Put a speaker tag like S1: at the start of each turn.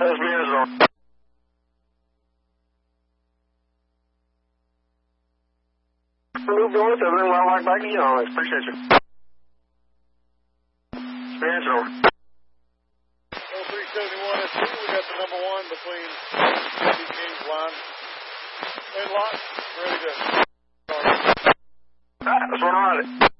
S1: SBS on. Move north, everything well like back to you on. Appreciate you. Experience over.
S2: 0371 SB, we got the number 1 between King's line. And lock, ready to start.
S1: Alright, let's run around it.